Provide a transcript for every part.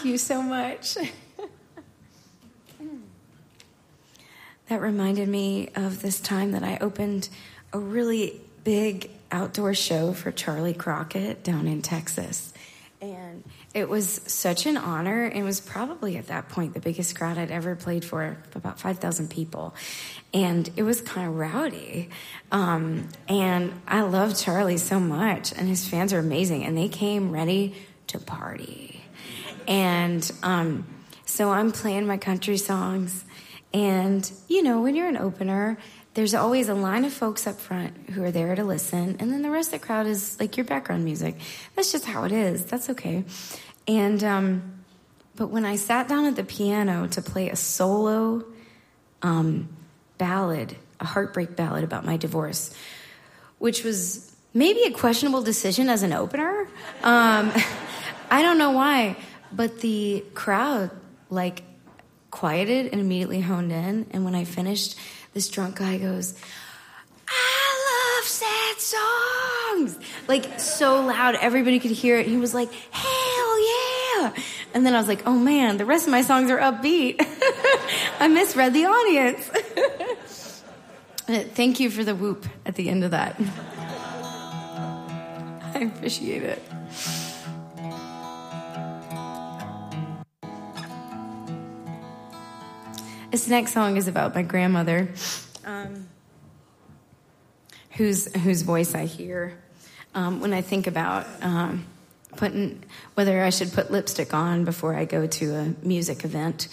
Thank you so much. That reminded me of this time that I opened a really big outdoor show for Charlie Crockett down in Texas. And it was such an honor. It was probably at that point the biggest crowd I'd ever played for, about 5,000 people. And it was kind of rowdy. And I love Charlie so much, and his fans are amazing. And they came ready to party. And so I'm playing my country songs. And, you know, when you're an opener, there's always a line of folks up front who are there to listen, and then the rest of the crowd is like your background music. That's just how it is. That's okay. And but when I sat down at the piano to play a solo ballad, a heartbreak ballad about my divorce, which was maybe a questionable decision as an opener. I don't know why, but the crowd like quieted and immediately honed in, and when I finished, this drunk guy goes, "I love sad songs!" Like, so loud, everybody could hear it. He was like, "Hell yeah!" And then I was like, oh man, the rest of my songs are upbeat. I misread the audience. Thank you for the whoop at the end of that. I appreciate it. This next song is about my grandmother, whose voice I hear when I think about whether I should put lipstick on before I go to a music event.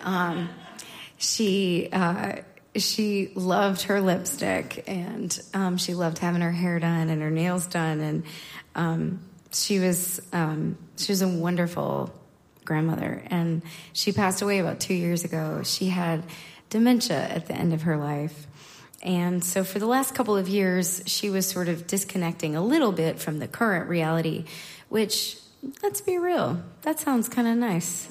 She loved her lipstick, and she loved having her hair done and her nails done, and she was a wonderful grandmother, and she passed away about 2 years ago. She had dementia at the end of her life, and so for the last couple of years she was sort of disconnecting a little bit from the current reality, which, let's be real, that sounds kind of nice.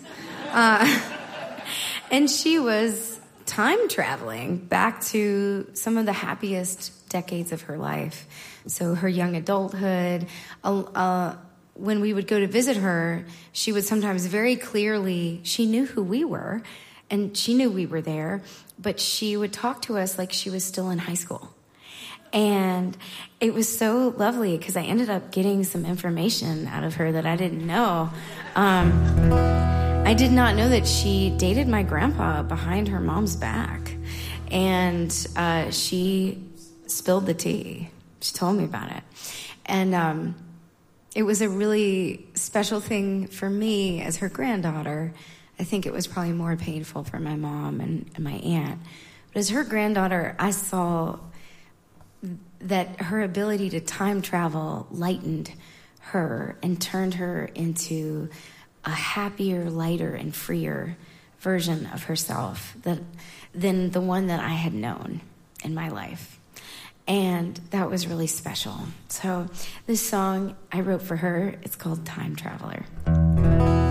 And she was time traveling back to some of the happiest decades of her life, so her young adulthood. When we would go to visit her, she would sometimes very clearly, she knew who we were, and she knew we were there, but she would talk to us like she was still in high school. And it was so lovely because I ended up getting some information out of her that I didn't know. I did not know that she dated my grandpa behind her mom's back. And she spilled the tea. She told me about it. And it was a really special thing for me as her granddaughter. I think it was probably more painful for my mom and my aunt. But as her granddaughter, I saw that her ability to time travel lightened her and turned her into a happier, lighter, and freer version of herself than the one that I had known in my life. And that was really special. So this song I wrote for her, it's called Time Traveler.